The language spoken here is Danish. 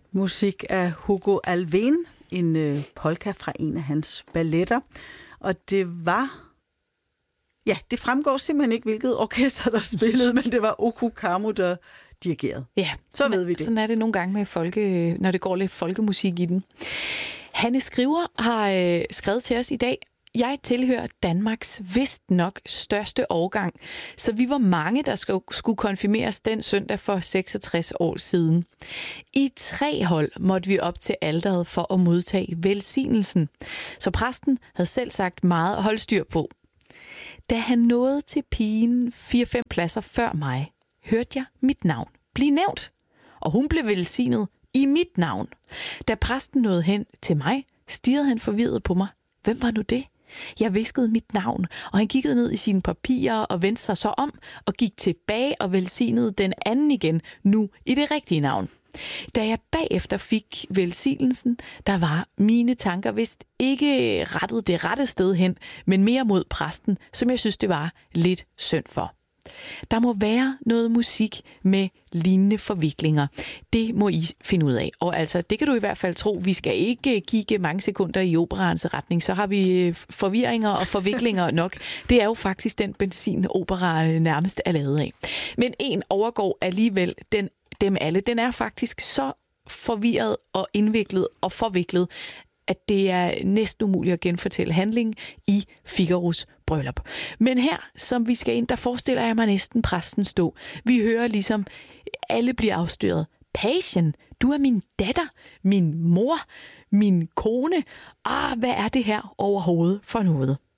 Musik af Hugo Alfvén, en polka fra en af hans balletter. Og det var... Ja, det fremgår simpelthen ikke, hvilket orkester, der spillede, men det var Oku Kammo, der dirigerede. Ja, så ved vi det. Sådan er det nogle gange med når det går lidt folkemusik i den. Hanne Skriver har skrevet til os i dag: Jeg tilhører Danmarks vist nok største årgang, så vi var mange, der skulle konfirmeres den søndag for 66 år siden. I 3 hold måtte vi op til alteret for at modtage velsignelsen, så præsten havde selv sagt meget at holde styr på. Da han nåede til pigen 4-5 pladser før mig, hørte jeg mit navn blive nævnt, og hun blev velsignet i mit navn. Da præsten nåede hen til mig, stirrede han forvirret på mig. Hvem var nu det? Jeg hviskede mit navn, og han kiggede ned i sine papirer og vendte sig så om og gik tilbage og velsignede den anden igen, nu i det rigtige navn. Da jeg bagefter fik velsignelsen, der var mine tanker vist ikke rettet det rette sted hen, men mere mod præsten, som jeg synes, det var lidt synd for. Der må være noget musik med lignende forviklinger. Det må I finde ud af. Og altså, det kan du i hvert fald tro. Vi skal ikke kigge mange sekunder i operaens retning. Så har vi forvirringer og forviklinger nok. Det er jo faktisk den benzinopera nærmest er lavet af. Men en overgår alligevel dem alle. Den er faktisk så forvirret og indviklet og forviklet, at det er næsten umuligt at genfortælle handlingen i Figaros bryllup. Men her, som vi skal ind, der forestiller jeg mig næsten præsten stå. Vi hører ligesom, alle bliver afsløret. Pagen, du er min datter, min mor, min kone. Hvad er det her overhovedet for noget?